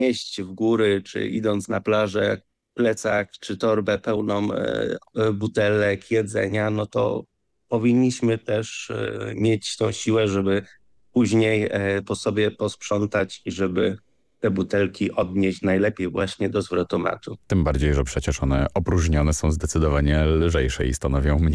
nieść w góry, czy idąc na plażę plecak czy torbę pełną butelek, jedzenia, no to powinniśmy też mieć tą siłę, żeby później po sobie posprzątać i żeby te butelki odnieść najlepiej właśnie do zwrotomatu. Tym bardziej, że przecież one opróżnione są zdecydowanie lżejsze i stanowią